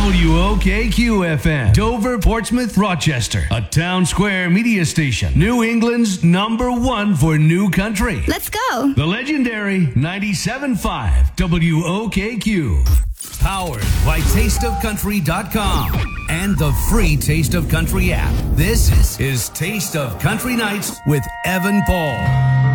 WOKQ-FM, Dover, Portsmouth, Rochester. A town square media station. New England's #1 for new country. Let's go. The legendary 97.5 WOKQ. Powered by TasteOfCountry.com and the free Taste of Country app. This is Taste of Country Nights with Evan Paul.